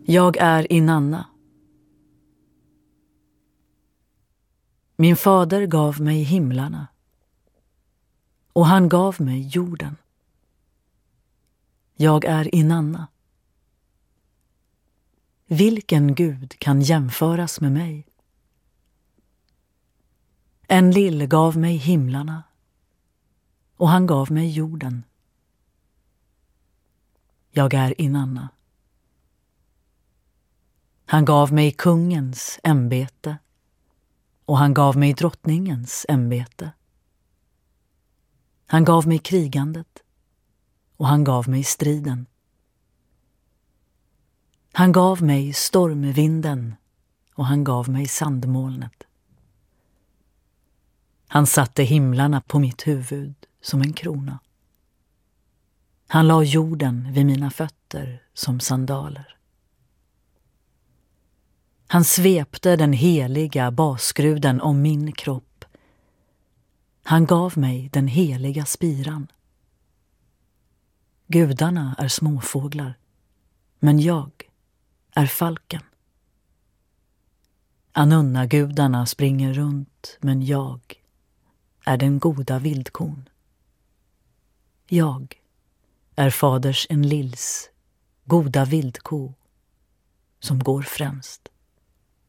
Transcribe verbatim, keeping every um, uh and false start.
Jag är Inanna. Min fader gav mig himlarna, och han gav mig jorden. Jag är Inanna. Vilken Gud kan jämföras med mig? En lill gav mig himlarna, och han gav mig jorden. Jag är Inanna. Han gav mig kungens ämbete, och han gav mig drottningens ämbete. Han gav mig krigandet, och han gav mig striden. Han gav mig stormvinden, och han gav mig sandmolnet. Han satte himlarna på mitt huvud som en krona. Han la jorden vid mina fötter som sandaler. Han svepte den heliga basgruden om min kropp. Han gav mig den heliga spiran. Gudarna är småfåglar, men jag är falken. Anunna-gudarna springer runt, men jag är den goda vildkon. Jag är faders en lills goda vildko som går främst.